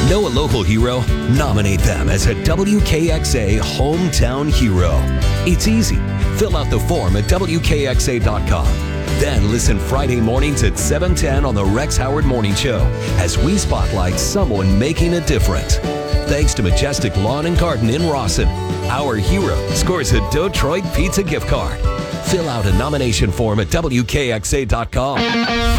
Know a local hero? Nominate them as a WKXA Hometown Hero. It's easy. Fill out the form at WKXA.com. Then listen Friday mornings at 7:10 on the Rex Howard Morning Show as we spotlight someone making a difference. Thanks to Majestic Lawn and Garden in Rawson, our hero scores a Detroit Pizza gift card. Fill out a nomination form at WKXA.com.